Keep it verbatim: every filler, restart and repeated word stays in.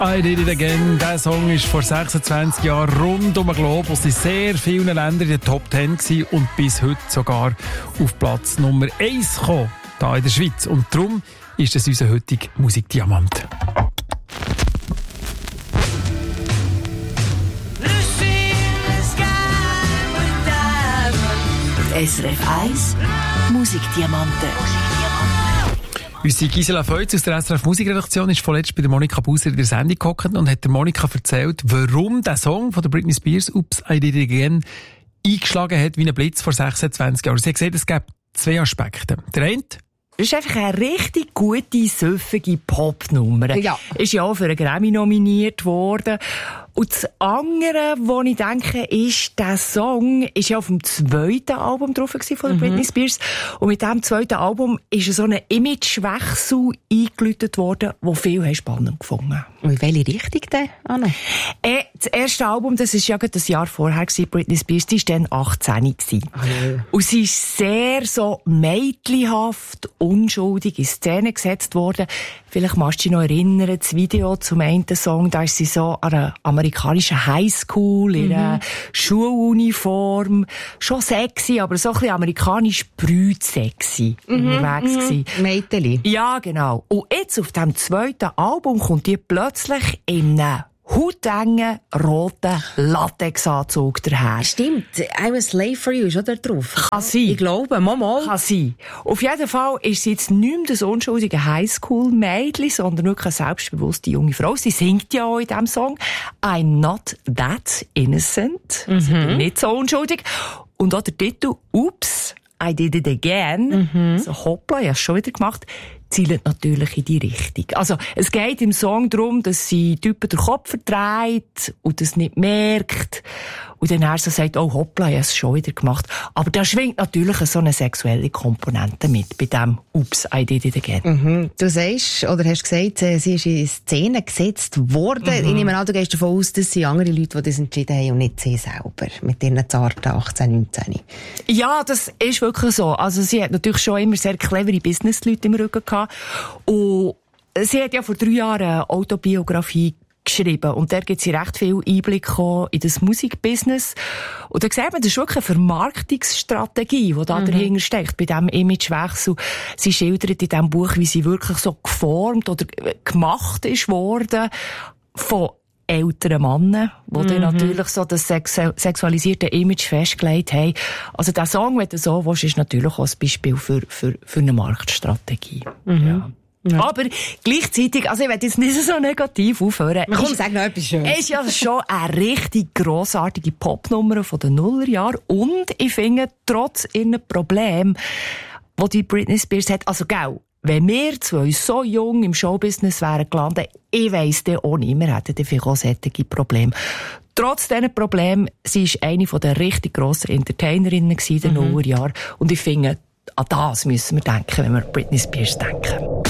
I Did It Again. Der Song ist vor sechsundzwanzig Jahren rund um den Globus in sehr vielen Ländern in den Top Ten gewesen und bis heute sogar auf Platz Nummer eins gekommen, hier in der Schweiz. Und darum ist es unser heutiger Musikdiamant. S R F eins Musikdiamanten. Unsere Gisela Feutz aus der S R F Musikredaktion ist vorletzt bei der Monika Buser in der Sendung gehockt und hat der Monika erzählt, warum der Song von der Britney Spears «Oops, I Did It Again» eingeschlagen hat wie ein Blitz vor sechsundzwanzig Jahren. Sie hat gesagt, es gibt zwei Aspekte. Der eine: das ist einfach eine richtig gute, süffige Popnummer. Ja. Ist ja auch für einen Grammy nominiert worden. Und das andere, was ich denke, ist, der Song ist ja auf dem zweiten Album drauf gewesen von der mhm. Britney Spears. Und mit diesem zweiten Album ist so ein Imagewechsel eingeläutet worden, der viel spannend gefunden haben. Und in welche Richtung denn, Anna? Äh, das erste Album, das war ja gerade ein Jahr vorher gewesen, Britney Spears, die war dann achtzehn gewesen. Oh. Und sie ist sehr so mädchenhaft, unschuldig in Szene gesetzt worden. Vielleicht magst du dich noch erinnern, das Video zum einen Song, da ist sie so an einer amerikanischen Highschool, in einer mhm. Schuluniform, schon sexy, aber so ein bisschen amerikanisch brütsexy mhm. unterwegs gewesen. Mädchen. Ja, genau. Und jetzt auf dem zweiten Album kommt die plötzlich in einem hautengen, roten Latexanzug daher. Stimmt. I'm a slave for you ist auch da drauf. Kann sein. Ich glaube, Mama. Kann sein. Auf jeden Fall ist sie jetzt nicht mehr das unschuldige Highschool-Mädchen, sondern wirklich eine selbstbewusste junge Frau. Sie singt ja auch in diesem Song «I'm not that innocent». Mhm. Also bin nicht so unschuldig. Und auch der Titel «Oops, I did it again». Mhm. So hoppla, ich habe es schon wieder gemacht. Zielt natürlich in die Richtung. Also, es geht im Song darum, dass sie Typen den Kopf verdreht und das nicht merkt. Und dann er so sagt, oh hoppla, ich habe es schon wieder gemacht. Aber da schwingt natürlich so eine sexuelle Komponente mit, bei dem «Oops, I did it again». Mhm. Du sagst, oder hast gesagt, sie ist in Szene gesetzt worden. Mhm. Ich nehme an, du gehst davon aus, dass sie andere Leute, die das entschieden haben und nicht sie selber, mit ihren zarten achtzehn, neunzehn. Ja, das ist wirklich so. Also, sie hat natürlich schon immer sehr clevere Business-Leute im Rücken gehabt. Und sie hat ja vor drei Jahren eine Autobiografie geschrieben. Und da gibt sie recht viel Einblick in das Musikbusiness. Und da sieht man, das ist wirklich eine Vermarktungsstrategie, die da mhm. dahinter steckt, bei diesem Imagewechsel. Sie schildert in diesem Buch, wie sie wirklich so geformt oder gemacht ist worden von älteren Männern, die mhm. dann natürlich so das sexu- sexualisierte Image festgelegt haben. Also der Song, wenn du so willst, ist natürlich auch ein Beispiel für, für, für eine Marktstrategie. Mhm. Ja. Ja. Aber gleichzeitig, also ich will jetzt nicht so negativ aufhören. Komm, sag noch etwas Schönes. Ist ja schon eine richtig grossartige Popnummer von den Nullerjahren. Und ich finde, trotz ihren Problemen, die die Britney Spears hat, also gell, wenn wir zwei so jung im Showbusiness wären gelandet, ich weiss dann auch nicht, wir hätten dann vielleicht auch solche Probleme. Trotz diesen Problemen, sie war eine der richtig grossen Entertainerinnen in den mhm. Nullerjahren. Und ich finde, an das müssen wir denken, wenn wir an Britney Spears denken.